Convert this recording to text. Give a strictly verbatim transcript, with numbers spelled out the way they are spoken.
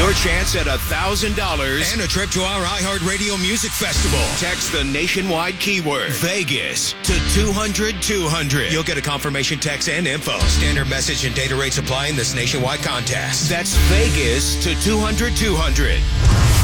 your chance at one thousand dollars and a trip to our iHeartRadio Music Festival. Text the nationwide keyword Vegas to two hundred two hundred. You'll get a confirmation text and info. Standard message and data rates apply in this nationwide contest. That's Vegas to two hundred two hundred.